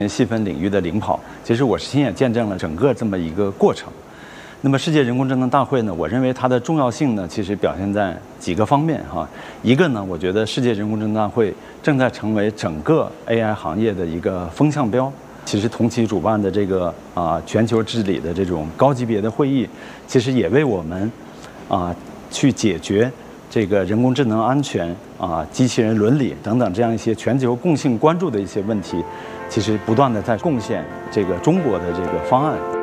细分领域的领跑。其实我是亲眼见证了整个这么一个过程。那么世界人工智能大会呢，我认为它的重要性呢，其实表现在几个方面哈。一个呢，我觉得世界人工智能大会正在成为整个 AI 行业的一个风向标。其实同期主办的这个全球治理的这种高级别的会议，其实也为我们去解决这个人工智能安全机器人伦理等等这样一些全球共性关注的一些问题，其实不断的在贡献这个中国的这个方案。